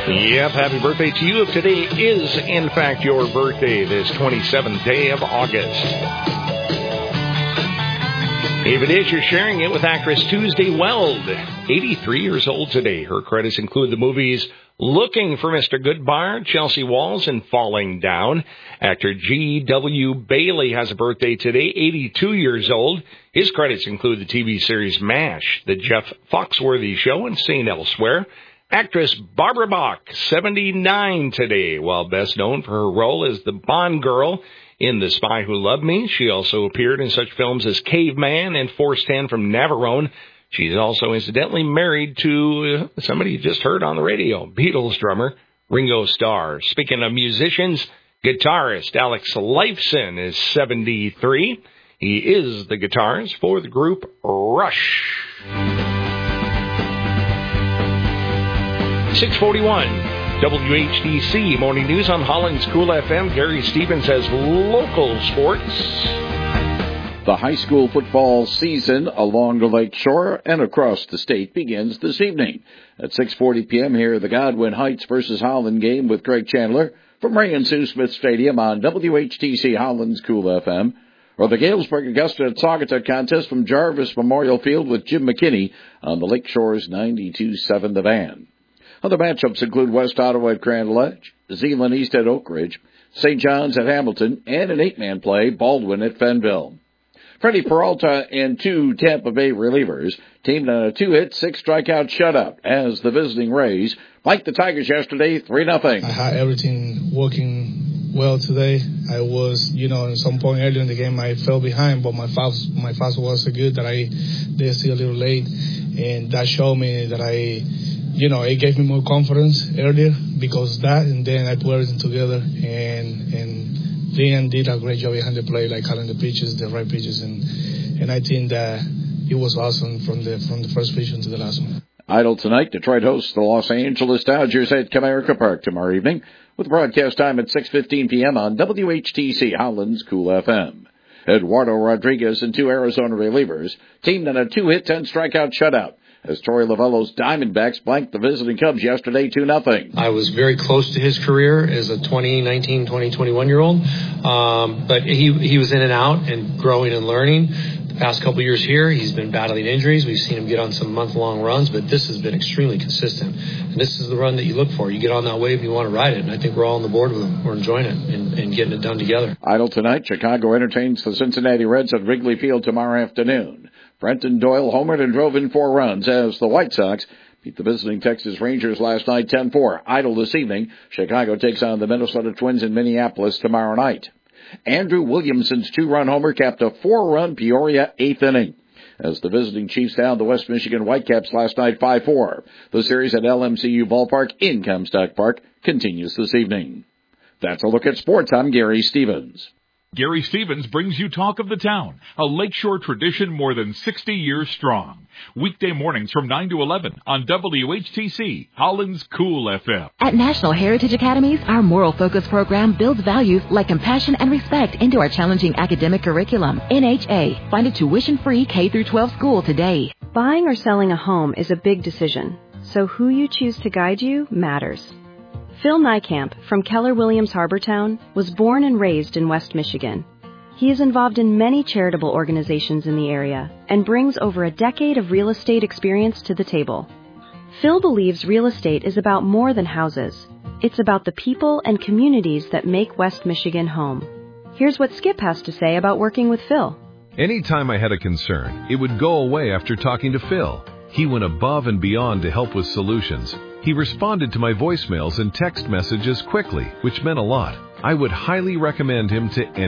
Yep, happy birthday to you if today is, in fact, your birthday, this 27th day of August. If it is, you're sharing it with actress Tuesday Weld, 83 years old today. Her credits include the movies Looking for Mr. Goodbar, Chelsea Walls, and Falling Down. Actor G.W. Bailey has a birthday today, 82 years old. His credits include the TV series MASH, The Jeff Foxworthy Show, and St. Elsewhere. Actress Barbara Bach, 79 today, while best known for her role as the Bond girl in The Spy Who Loved Me. She also appeared in such films as Caveman and Force 10 from Navarone. She's also incidentally married to somebody you just heard on the radio, Beatles drummer Ringo Starr. Speaking of musicians, guitarist Alex Lifeson is 73. He is the guitarist for the group Rush. 641 WHDC Morning News on Holland's Cool FM. Gary Stevens has local sports. The high school football season along the Lake Shore and across the state begins this evening. At 6:40 p.m. here, the Godwin Heights versus Holland game with Greg Chandler from Ray and Sue Smith Stadium on WHTC Holland's Cool FM. Or the Galesburg Augusta at Saugatuck contest from Jarvis Memorial Field with Jim McKinney on the Lake Shore's 92.7 The Van. Other matchups include West Ottawa at Grand Ledge, Zeeland East at Oak Ridge, St. John's at Hamilton, and an 8-man play, Baldwin at Fenville. Freddie Peralta and 2 Tampa Bay relievers teamed on a 2-hit, 6-strikeout shutout as the visiting Rays liked the Tigers yesterday 3-0. I had everything working well today. I was, at some point earlier in the game, I fell behind, but my fast was so good that they still a little late, and that showed me that it gave me more confidence earlier because that, and then I put everything together, and Liam did a great job behind the plate, like calling the pitches, the right pitches, and I think that it was awesome from the first pitch to the last one. Idle tonight, Detroit hosts the Los Angeles Dodgers at Comerica Park tomorrow evening, with broadcast time at 6:15 p.m. on WHTC Holland's Cool FM. Eduardo Rodriguez and 2 Arizona relievers teamed on a 2-hit, 10-strikeout shutout as Torey Lovello's Diamondbacks blanked the visiting Cubs yesterday 2-0. I was very close to his career as a 2019, 21-year-old, but he was in and out and growing and learning. The past couple years here, he's been battling injuries. We've seen him get on some month-long runs, but this has been extremely consistent. And this is the run that you look for. You get on that wave and you want to ride it, and I think we're all on the board with him. We're enjoying it and getting it done together. Idle tonight, Chicago entertains the Cincinnati Reds at Wrigley Field tomorrow afternoon. Brenton Doyle homered and drove in 4 runs as the White Sox beat the visiting Texas Rangers last night 10-4. Idle this evening, Chicago takes on the Minnesota Twins in Minneapolis tomorrow night. Andrew Williamson's 2-run homer capped a 4-run Peoria 8th inning as the visiting Chiefs downed the West Michigan Whitecaps last night 5-4. The series at LMCU Ballpark in Comstock Park continues this evening. That's a look at sports. I'm Gary Stevens. Gary Stevens brings you Talk of the Town, a Lakeshore tradition more than 60 years strong. Weekday mornings from 9 to 11 on WHTC, Holland's Cool FM. At National Heritage Academies, our moral focus program builds values like compassion and respect into our challenging academic curriculum. NHA, find a tuition-free K-12 school today. Buying or selling a home is a big decision, so who you choose to guide you matters. Phil Niekamp from Keller Williams Harbortown was born and raised in West Michigan. He is involved in many charitable organizations in the area and brings over a decade of real estate experience to the table. Phil believes real estate is about more than houses. It's about the people and communities that make West Michigan home. Here's what Skip has to say about working with Phil. Anytime I had a concern, it would go away after talking to Phil. He went above and beyond to help with solutions. He responded to my voicemails and text messages quickly, which meant a lot. I would highly recommend him to anyone.